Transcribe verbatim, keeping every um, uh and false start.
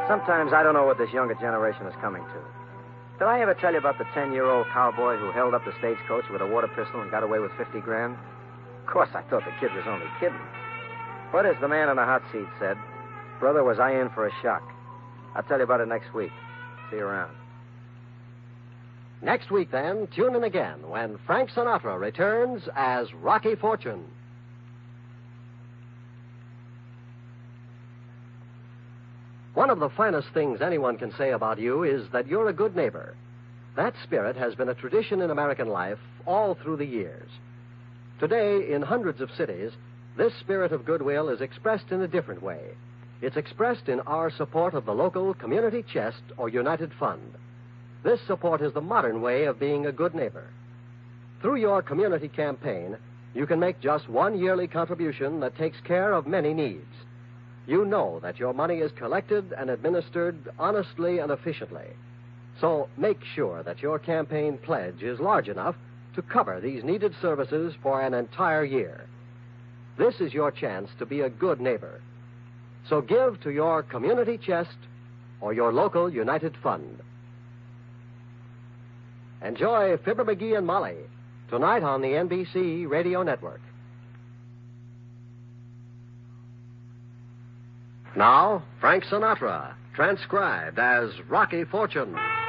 Sometimes I don't know what this younger generation is coming to. Did I ever tell you about the ten-year-old cowboy who held up the stagecoach with a water pistol and got away with fifty grand? Of course, I thought the kid was only kidding. But as the man in the hot seat said, brother, was I in for a shock. I'll tell you about it next week. See you around. Next week, then, tune in again when Frank Sinatra returns as Rocky Fortune. One of the finest things anyone can say about you is that you're a good neighbor. That spirit has been a tradition in American life all through the years. Today, in hundreds of cities, this spirit of goodwill is expressed in a different way. It's expressed in our support of the local community chest or United Fund. This support is the modern way of being a good neighbor. Through your community campaign, you can make just one yearly contribution that takes care of many needs. You know that your money is collected and administered honestly and efficiently. So make sure that your campaign pledge is large enough to cover these needed services for an entire year. This is your chance to be a good neighbor. So give to your community chest or your local United Fund. Enjoy Fibber McGee and Molly tonight on the N B C Radio Network. Now, Frank Sinatra, transcribed as Rocky Fortune.